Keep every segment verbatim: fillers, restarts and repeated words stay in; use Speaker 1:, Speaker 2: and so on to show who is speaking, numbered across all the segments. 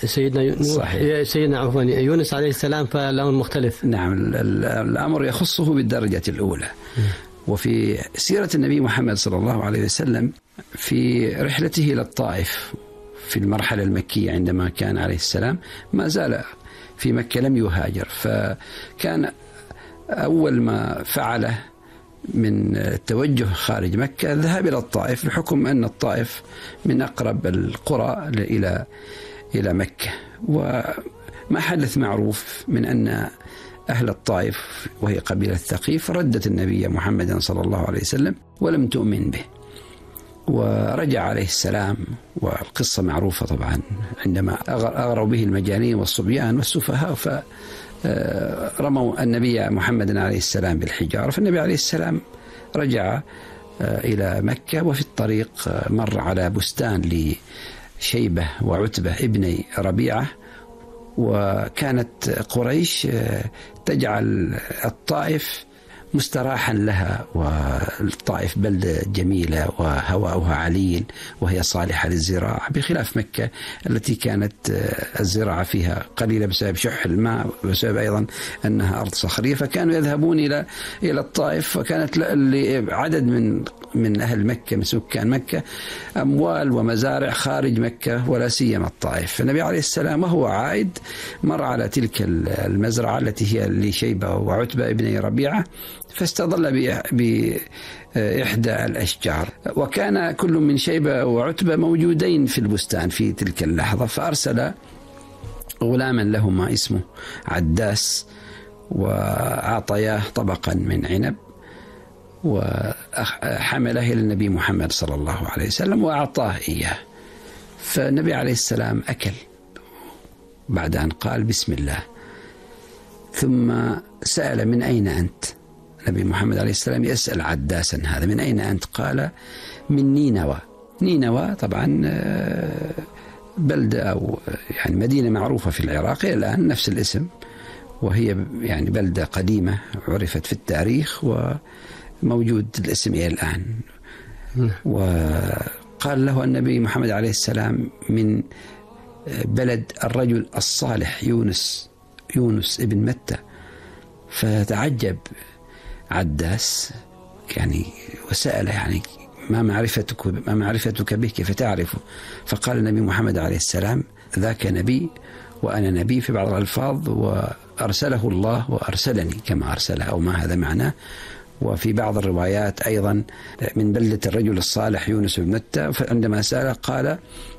Speaker 1: سيدنا نوح سيدنا عفوا يونس عليه السلام فالأمر مختلف.
Speaker 2: نعم، الأمر يخصه بالدرجة الأولى. وفي سيرة النبي محمد صلى الله عليه وسلم في رحلته إلى الطائف في المرحلة المكية عندما كان عليه السلام ما زال في مكة لم يهاجر، فكان أول ما فعله من التوجه خارج مكة الذهاب إلى الطائف، بحكم أن الطائف من أقرب القرى إلى إلى مكة. وما حدث معروف من أن أهل الطائف وهي قبيلة ثقيف ردت النبي محمد صلى الله عليه وسلم ولم تؤمن به، ورجع عليه السلام. والقصة معروفة طبعا، عندما أغروا به المجانين والصبيان والسفهاء فرموا النبي محمد عليه السلام بالحجارة، فالنبي عليه السلام رجع إلى مكة، وفي الطريق مر على بستان لشيبة وعتبة ابني ربيعة، وكانت قريش تجعل الطائف مستراحا لها، والطائف بلدة جميلة وهواؤها عليل وهي صالحة للزراعة، بخلاف مكة التي كانت الزراعة فيها قليلة بسبب شح الماء وبسبب أيضا أنها أرض صخرية، فكانوا يذهبون إلى إلى الطائف. وكانت عدد من من أهل مكة من سكان مكة أموال ومزارع خارج مكة ولا سيما الطائف. فالنبي عليه السلام وهو عائد مر على تلك المزرعة التي هي لشيبة وعتبة ابني ربيعة، فاستظل بإحدى الأشجار، وكان كل من شيبة وعتبة موجودين في البستان في تلك اللحظة، فأرسل غلاما لهما اسمه عداس وأعطياه طبقا من عنب وحمله إلى النبي محمد صلى الله عليه وسلم وأعطاه إياه. فالنبي عليه السلام أكل بعد أن قال بسم الله، ثم سأل من أين أنت؟ النبي محمد عليه السلام يسأل عداسا هذا من أين أنت؟ قال من نينوى. نينوى طبعا بلدة أو يعني مدينة معروفة في العراق الآن نفس الاسم، وهي يعني بلدة قديمة عرفت في التاريخ وموجود الاسم إلى الآن. وقال له النبي محمد عليه السلام من بلد الرجل الصالح يونس يونس ابن متى. فتعجب عداس يعني وسأل يعني ما معرفتك ما معرفتك به كيف تعرفه؟ فقال النبي محمد عليه السلام ذاك نبي وأنا نبي في بعض الألفاظ، وأرسله الله وأرسلني كما أرسله، أو ما هذا معناه. وفي بعض الروايات أيضا من بلدة الرجل الصالح يونس بن متى، فعندما سأل قال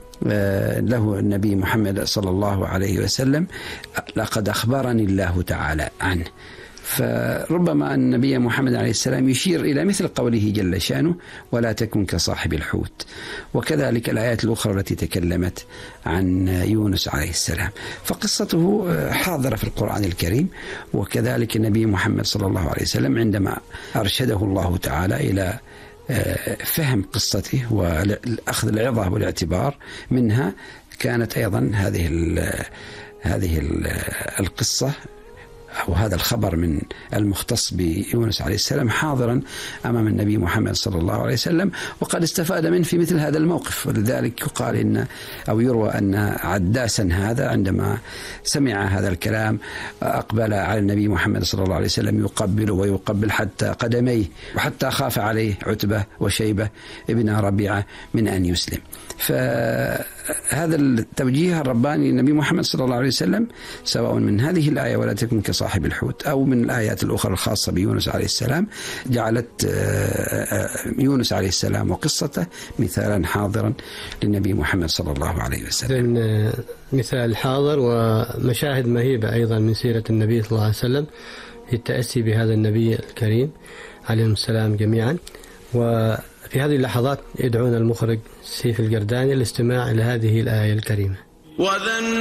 Speaker 2: له النبي محمد صلى الله عليه وسلم لقد أخبرني الله تعالى عنه. فربما النبي محمد عليه السلام يشير إلى مثل قوله جل شانه ولا تكن كصاحب الحوت، وكذلك الآيات الأخرى التي تكلمت عن يونس عليه السلام. فقصته حاضرة في القرآن الكريم. وكذلك النبي محمد صلى الله عليه وسلم عندما أرشده الله تعالى إلى فهم قصته والأخذ العظة والاعتبار منها، كانت أيضا هذه هذه القصة أو هذا الخبر من المختص بيونس عليه السلام حاضرا أمام النبي محمد صلى الله عليه وسلم، وقد استفاد منه في مثل هذا الموقف. ولذلك يقال إن أو يروى أن عداسا هذا عندما سمع هذا الكلام أقبل على النبي محمد صلى الله عليه وسلم يقبله ويقبل حتى قدميه، وحتى خاف عليه عتبة وشيبة ابن ربيعة من أن يسلم. فهذا التوجيه الرباني للنبي محمد صلى الله عليه وسلم سواء من هذه الآية ولا تكن كصاحب الحوت أو من الآيات الأخرى الخاصة بيونس عليه السلام جعلت يونس عليه السلام وقصته مثالا حاضرا للنبي محمد صلى الله عليه وسلم.
Speaker 1: مثال حاضر ومشاهد مهيبة أيضا من سيرة النبي صلى الله عليه وسلم في التأسي بهذا النبي الكريم عليه السلام جميعا. وفي هذه اللحظات يدعون المخرج سيف القرداني للاستماع إلى هذه الآية الكريمة.